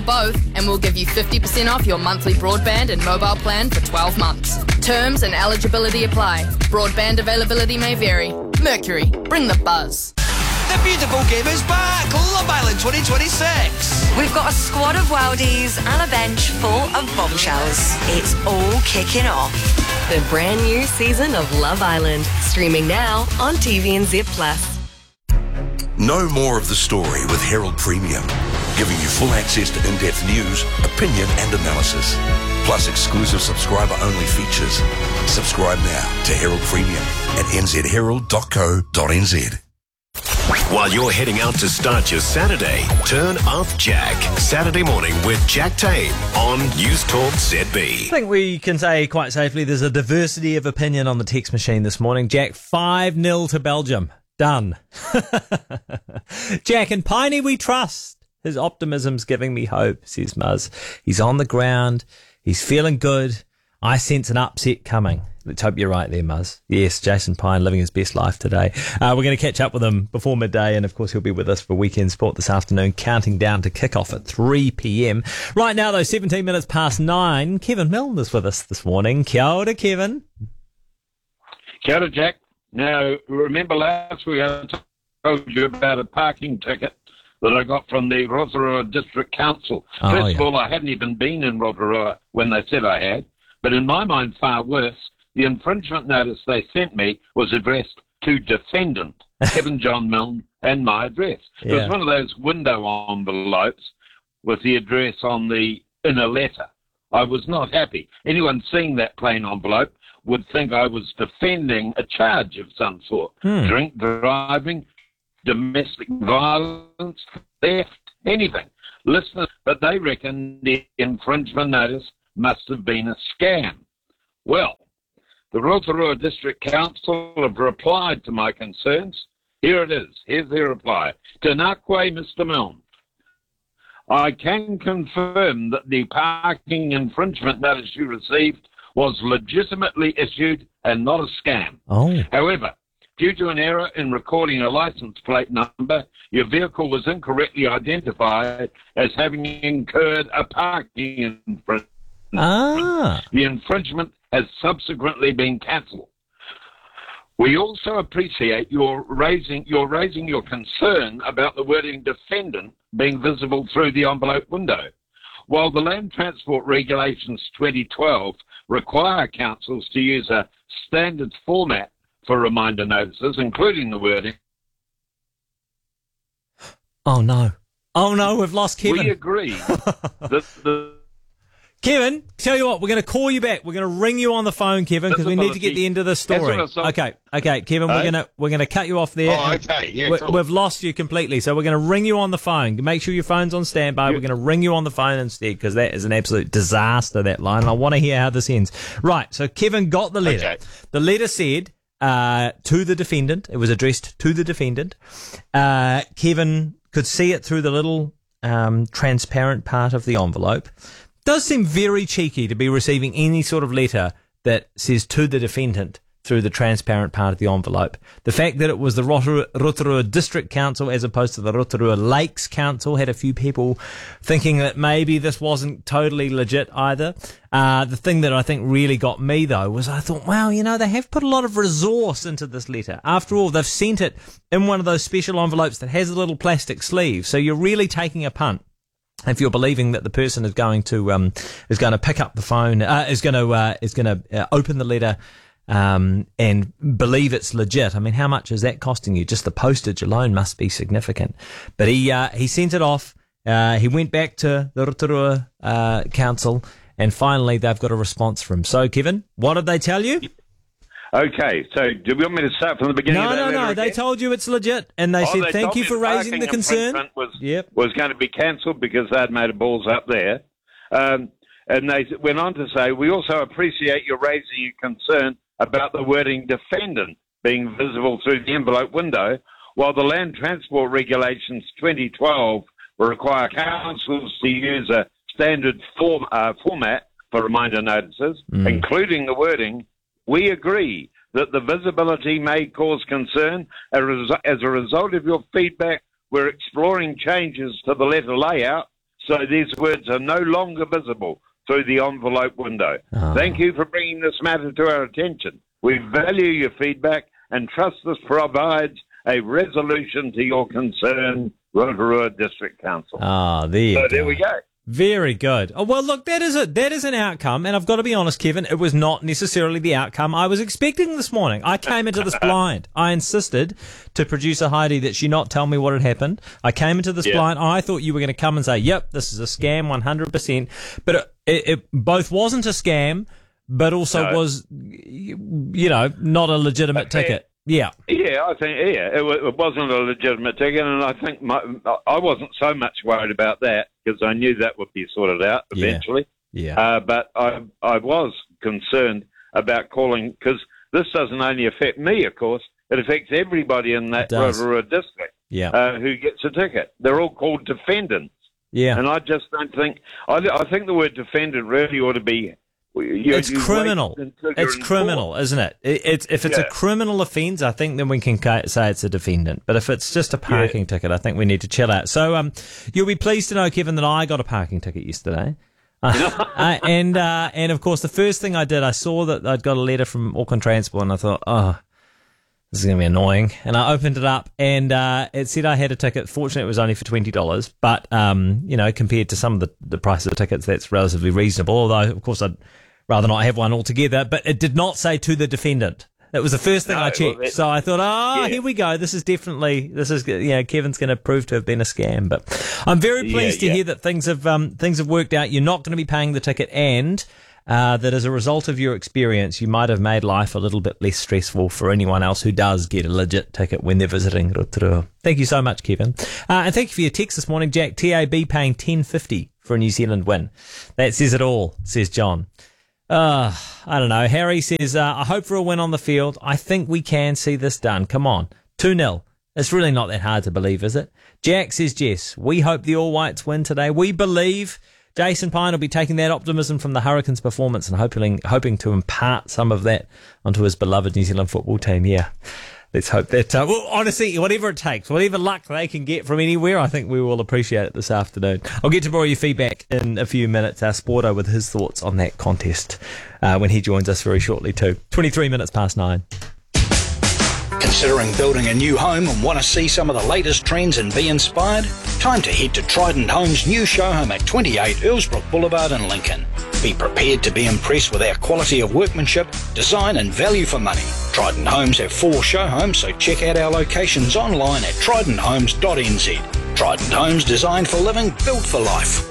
both, and we'll give you 50% off your monthly broadband and mobile plan for 12 months. Terms and eligibility apply. Broadband availability may vary. Mercury, bring the buzz. The beautiful game is back! Love Island 2026! We've got a squad of worldies and a bench full of bombshells. It's all kicking off. The brand new season of Love Island, streaming now on TVNZ Plus. Know more of the story with Herald Premium, giving you full access to in-depth news, opinion and analysis, plus exclusive subscriber-only features. Subscribe now to Herald Premium at nzherald.co.nz. While you're heading out to start your Saturday, turn off Jack. Saturday morning with Jack Tame on News Talk ZB. I think we can say quite safely there's a diversity of opinion on the text machine this morning. Jack, 5-0 to Belgium. Done. Jack, in Piney we trust. His optimism's giving me hope, says Muzz. He's on the ground. He's feeling good. I sense an upset coming. Let's hope you're right there, Muzz. Yes, Jason Pine living his best life today. We're going to catch up with him before midday, and of course he'll be with us for Weekend Sport this afternoon, counting down to kick-off at 3 p.m. Right now, though, 17 minutes past 9, Kevin Milner's with us this morning. Kia ora, Kevin. Kia ora, Jack. Now, remember last week I told you about a parking ticket that I got from the Rotorua District Council. First of all, I hadn't even been in Rotorua when they said I had, but in my mind, far worse, the infringement notice they sent me was addressed to defendant, Kevin John Milne, and my address. It was one of those window envelopes with the address on the inner letter. I was not happy. Anyone seeing that plain envelope would think I was defending a charge of some sort. Drink driving, domestic violence, theft, anything. Listeners, but they reckon the infringement notice must have been a scam. Well, the Rotorua District Council have replied to my concerns. Here it is. Here's their reply. Tanakwe, Mr. Milne. I can confirm that the parking infringement notice you received was legitimately issued and not a scam. However, due to an error in recording a license plate number, your vehicle was incorrectly identified as having incurred a parking infringement. The infringement has subsequently been cancelled. We also appreciate your raising your concern about the wording defendant being visible through the envelope window. While the Land Transport Regulations 2012 require councils to use a standard format for reminder notices, including the wording. Oh no, we've lost Kevin. We agree that the... Kevin, tell you what, we're going to call you back. We're going to ring you on the phone, Kevin, because we need to get the end of the story. Okay, Kevin, we're going to cut you off there. Oh, okay, yeah, cool. We've lost you completely, so we're going to ring you on the phone. Make sure your phone's on standby. We're going to ring you on the phone instead, because that is an absolute disaster, that line. I want to hear how this ends. Right, so Kevin got the letter. Okay. The letter said to the defendant. It was addressed to the defendant. Kevin could see it through the little transparent part of the envelope. Does seem very cheeky to be receiving any sort of letter that says to the defendant through the transparent part of the envelope. The fact that it was the Rotorua District Council as opposed to the Rotorua Lakes Council had a few people thinking that maybe this wasn't totally legit either. The thing that I think really got me, though, was I thought, wow, they have put a lot of resource into this letter. After all, they've sent it in one of those special envelopes that has a little plastic sleeve, so you're really taking a punt if you're believing that the person is going to pick up the phone, is going to open the letter and believe it's legit. I mean, how much is that costing you? Just the postage alone must be significant. But he sent it off. He went back to the Rotorua Council, and finally they've got a response from him. So, Kevin, what did they tell you? Okay, so do we want me to start from the beginning? No. They told you it's legit, and they said thank you for raising the concern. Was going to be cancelled because they'd made a balls up there, and they went on to say, we also appreciate your raising your concern about the wording defendant being visible through the envelope window, while the Land Transport Regulations 2012 will require councils to use a standard format for reminder notices, including the wording. We agree that the visibility may cause concern. As a result of your feedback, we're exploring changes to the letter layout so these words are no longer visible through the envelope window. Thank you for bringing this matter to our attention. We value your feedback and trust this provides a resolution to your concern, Rotorua District Council. There we go. Very good. Oh, well, look, that is an outcome, and I've got to be honest, Kevin, it was not necessarily the outcome I was expecting this morning. I came into this blind. I insisted to producer Heidi that she not tell me what had happened. I came into this blind. I thought you were going to come and say, yep, this is a scam 100%, but it both wasn't a scam, but also was, not a legitimate ticket. Yeah. Yeah, I think, it wasn't a legitimate ticket, and I think I wasn't so much worried about that because I knew that would be sorted out eventually. Yeah. But I was concerned about calling, because this doesn't only affect me, of course, it affects everybody in that Rotorua district who gets a ticket. They're all called defendants. Yeah. And I just don't think, I think the word defendant really ought to be, it's criminal. It's criminal, isn't it? If it's a criminal offence, I think then we can say it's a defendant. But if it's just a parking ticket, I think we need to chill out. So you'll be pleased to know, Kevin, that I got a parking ticket yesterday. And of course, the first thing I did, I saw that I'd got a letter from Auckland Transport, and I thought, this is going to be annoying. And I opened it up, and it said I had a ticket. Fortunately, it was only for $20, but compared to some of the price of the tickets, that's relatively reasonable. Although, of course, I'd rather not have one altogether. But it did not say to the defendant. That was the first thing I checked. So I thought, here we go. This is Kevin's going to prove to have been a scam. But I'm very pleased to hear that things have worked out. You're not going to be paying the ticket, and that as a result of your experience, you might have made life a little bit less stressful for anyone else who does get a legit ticket when they're visiting Rotorua. Thank you so much, Kevin. And thank you for your text this morning, Jack. TAB paying $10.50 for a New Zealand win. That says it all, says John. I don't know. Harry says, I hope for a win on the field. I think we can see this done. Come on. 2-0. It's really not that hard to believe, is it? Jack says, Jess, we hope the All Whites win today. We believe. Jason Pine will be taking that optimism from the Hurricanes' performance and hoping to impart some of that onto his beloved New Zealand football team. Yeah, let's hope that. Honestly, whatever it takes, whatever luck they can get from anywhere, I think we will appreciate it this afternoon. I'll get to borrow your feedback in a few minutes. Sporto with his thoughts on that contest when he joins us very shortly too. 23 minutes past 9. Considering building a new home and want to see some of the latest trends and be inspired? Time to head to Trident Homes' new show home at 28 Earlsbrook Boulevard in Lincoln. Be prepared to be impressed with our quality of workmanship, design and value for money. Trident Homes have 4 show homes, so check out our locations online at tridenthomes.nz. Trident Homes, designed for living, built for life.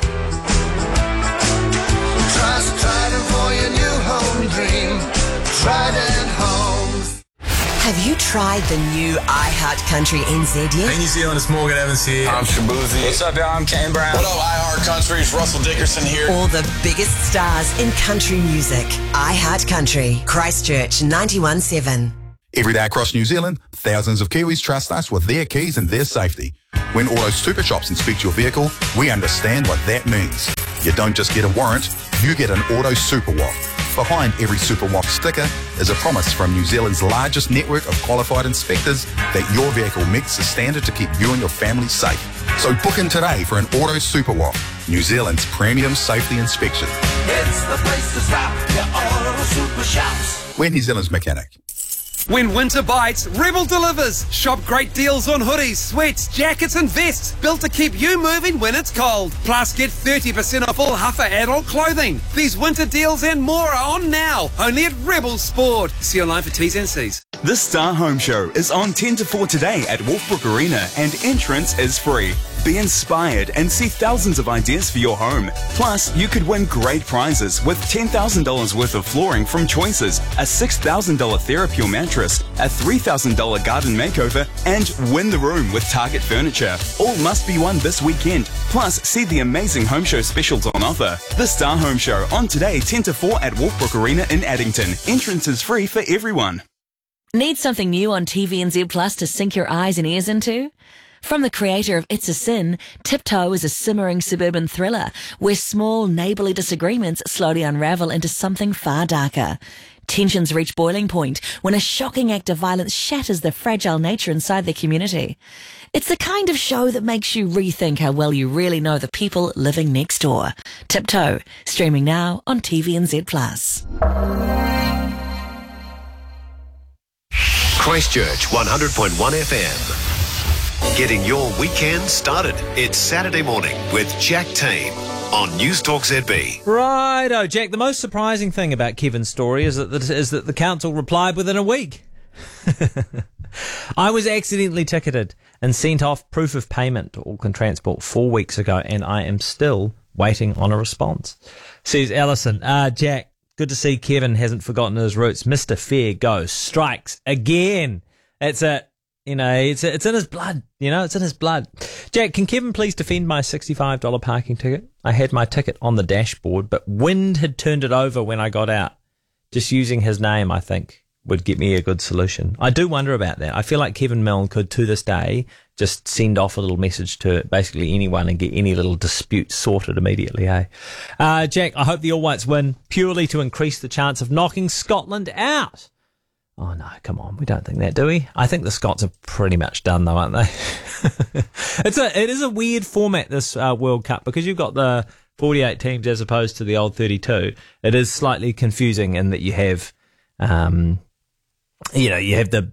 Trust Trident for your new home dream. Trident Homes. Have you tried the new iHeart Country NZ yet? Hey New Zealand, it's Morgan Evans here. I'm Shabuzi. What's up, y'all? I'm Kane Brown. What up, iHeart Country? It's Russell Dickerson here. All the biggest stars in country music. iHeart Country, Christchurch 91.7. Every day across New Zealand, thousands of Kiwis trust us with their keys and their safety. When Auto Super Shops inspect your vehicle, we understand what that means. You don't just get a warrant, you get an Auto Super Walk. Behind every Super Walk sticker is a promise from New Zealand's largest network of qualified inspectors that your vehicle meets the standard to keep you and your family safe. So book in today for an Auto Super Walk, New Zealand's premium safety inspection. It's the place to stop, your Auto Super Shops. We're New Zealand's mechanic. When winter bites, Rebel delivers. Shop great deals on hoodies, sweats, jackets and vests, built to keep you moving when it's cold. Plus, get 30% off all Huffer adult clothing. These winter deals and more are on now, only at Rebel Sport. See online for T's and C's. The Star Home Show is on 10 to 4 today at Wolfbrook Arena, and entrance is free. Be inspired and see thousands of ideas for your home. Plus, you could win great prizes with $10,000 worth of flooring from Choices, a $6,000 TheraPure mattress, a $3,000 garden makeover, and win the room with Target Furniture. All must be won this weekend. Plus, see the amazing home show specials on offer. The Star Home Show on today 10 to 4 at Wolfbrook Arena in Addington. Entrance is free for everyone. Need something new on TVNZ Plus to sink your eyes and ears into? From the creator of It's a Sin, Tiptoe is a simmering suburban thriller where small neighbourly disagreements slowly unravel into something far darker. Tensions reach boiling point when a shocking act of violence shatters the fragile nature inside their community. It's the kind of show that makes you rethink how well you really know the people living next door. Tiptoe, streaming now on TVNZ+. Christchurch 100.1 FM. Getting your weekend started. It's Saturday morning with Jack Tame on News Talk ZB. Righto, Jack. The most surprising thing about Kevin's story is that the council replied within a week. I was accidentally ticketed and sent off proof of payment to Auckland Transport 4 weeks ago, and I am still waiting on a response. Says Alison. Jack, good to see Kevin hasn't forgotten his roots. Mr. Fair Go strikes again. That's it. It's in his blood. It's in his blood. Jack, can Kevin please defend my $65 parking ticket? I had my ticket on the dashboard, but wind had turned it over when I got out. Just using his name, I think, would get me a good solution. I do wonder about that. I feel like Kevin Milne could, to this day, just send off a little message to basically anyone and get any little dispute sorted immediately, eh? Jack, I hope the All Whites win purely to increase the chance of knocking Scotland out. Oh, no, come on. We don't think that, do we? I think the Scots are pretty much done, though, aren't they? It is a weird format, this World Cup, because you've got the 48 teams as opposed to the old 32. It is slightly confusing in that you have... you have the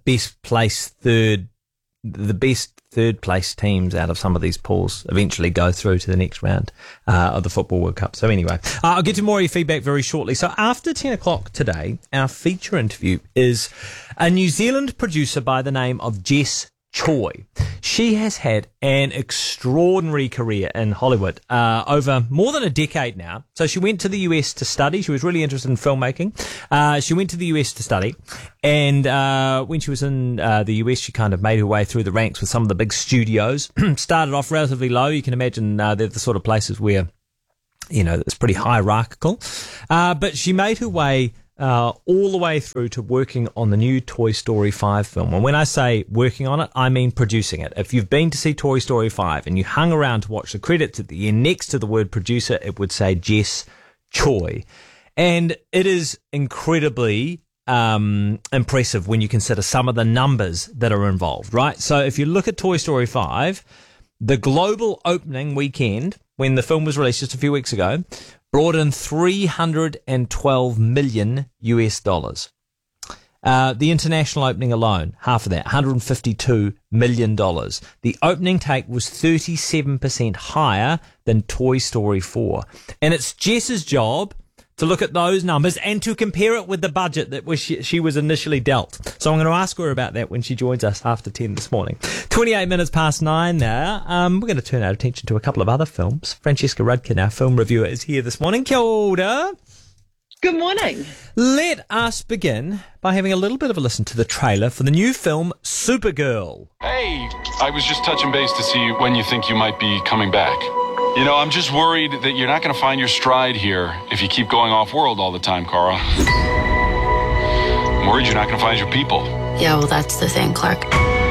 best third place teams out of some of these pools eventually go through to the next round of the Football World Cup. So anyway, I'll get to more of your feedback very shortly. So after 10 o'clock today, our feature interview is a New Zealand producer by the name of Jess Choi. She has had an extraordinary career in Hollywood over more than a decade now. So she went to the US to study. She was really interested in filmmaking. She went to the US to study. And when she was in the US, she kind of made her way through the ranks with some of the big studios. Started off relatively low. You can imagine they're the sort of places where, it's pretty hierarchical. But she made her way all the way through to working on the new Toy Story 5 film. And when I say working on it, I mean producing it. If you've been to see Toy Story 5 and you hung around to watch the credits at the end, next to the word producer, it would say Jess Choi. And it is incredibly impressive when you consider some of the numbers that are involved, right? So if you look at Toy Story 5, the global opening weekend, when the film was released just a few weeks ago, brought in $312 million US. The international opening alone, half of that, $152 million. The opening take was 37% higher than Toy Story 4. And it's Jess's job to look at those numbers and to compare it with the budget that she was initially dealt. So I'm going to ask her about that when she joins us after 10 this morning. 28 minutes past 9 now. We're going to turn our attention to a couple of other films. Francesca Rudkin, our film reviewer, is here this morning. Kia ora. Good morning. Let us begin by having a little bit of a listen to the trailer for the new film Supergirl. Hey, I was just touching base to see when you think you might be coming back. I'm just worried that you're not going to find your stride here if you keep going off-world all the time, Kara. I'm worried you're not going to find your people. Yeah, well, that's the thing, Clark.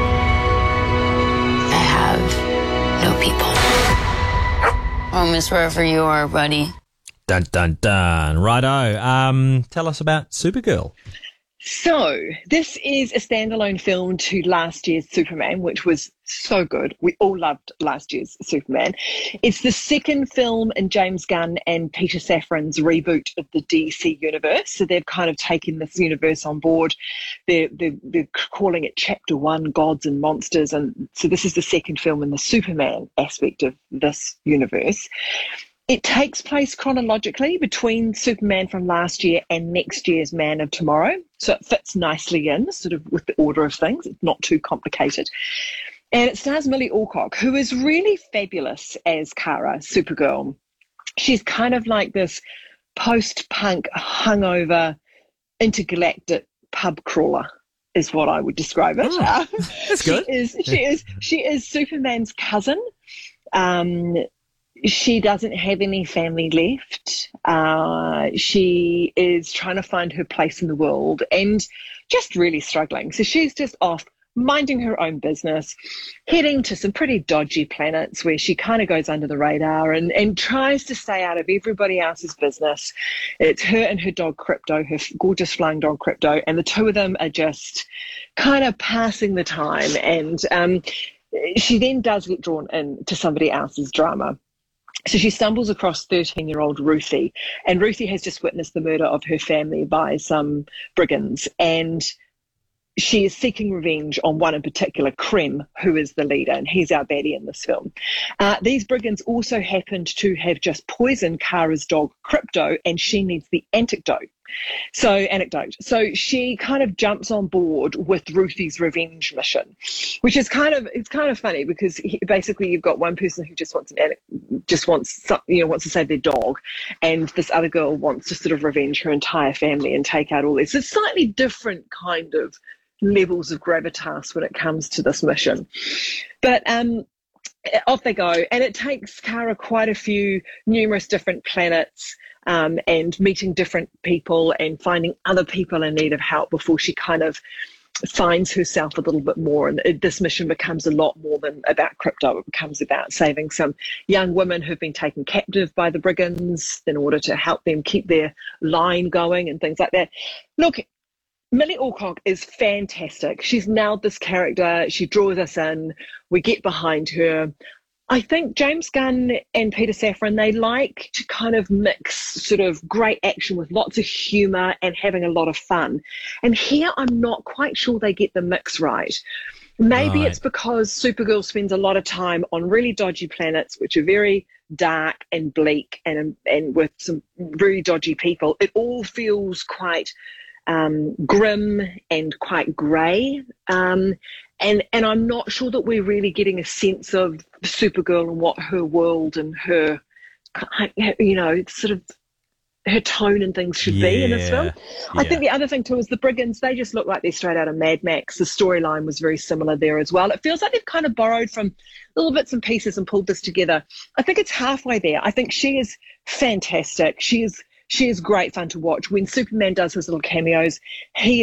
I have no people. Home is wherever you are, buddy. Dun, dun, dun. Righto. Tell us about Supergirl. So, this is a standalone film to last year's Superman, which was so good. We all loved last year's Superman. It's the second film in James Gunn and Peter Safran's reboot of the DC universe. So they've kind of taken this universe on board. They're calling it Chapter 1, Gods and Monsters. And so this is the second film in the Superman aspect of this universe. It takes place chronologically between Superman from last year and next year's Man of Tomorrow. So it fits nicely in, sort of with the order of things. It's not too complicated. And it stars Millie Alcock, who is really fabulous as Kara, Supergirl. She's kind of like this post-punk, hungover, intergalactic pub crawler, is what I would describe it. That's good. She is Superman's cousin. She doesn't have any family left. She is trying to find her place in the world and just really struggling. So she's just off minding her own business, heading to some pretty dodgy planets where she kind of goes under the radar and tries to stay out of everybody else's business. It's her and her dog Crypto, her gorgeous flying dog Crypto, and the two of them are just kind of passing the time. And she then does get drawn into somebody else's drama. So she stumbles across 13-year-old Ruthie, and Ruthie has just witnessed the murder of her family by some brigands, and she is seeking revenge on one in particular, Krem, who is the leader, and he's our baddie in this film. These brigands also happened to have just poisoned Kara's dog, Crypto, and she needs the antidote. So she kind of jumps on board with Ruthie's revenge mission, which is kind of funny because basically you've got one person who just wants to save their dog, and this other girl wants to sort of revenge her entire family and take out all this. It's slightly different kind of levels of gravitas when it comes to this mission, but off they go, and it takes Kara quite a few numerous different planets and meeting different people and finding other people in need of help before she kind of finds herself a little bit more. And this mission becomes a lot more than about Crypto. It becomes about saving some young women who've been taken captive by the brigands in order to help them keep their line going and things like that. Look, Millie Alcock is fantastic. She's nailed this character. She draws us in. We get behind her. I think James Gunn and Peter Safran, they like to kind of mix sort of great action with lots of humour and having a lot of fun. And here I'm not quite sure they get the mix right. Maybe it's because Supergirl spends a lot of time on really dodgy planets, which are very dark and bleak and with some really dodgy people. It all feels quite grim and quite grey. And I'm not sure that we're really getting a sense of Supergirl and what her world and her, sort of her tone and things should be in this film. I think the other thing too is the brigands, they just look like they're straight out of Mad Max. The storyline was very similar there as well. It feels like they've kind of borrowed from little bits and pieces and pulled this together. I think it's halfway there. I think she is fantastic. She is great fun to watch. When Superman does his little cameos, he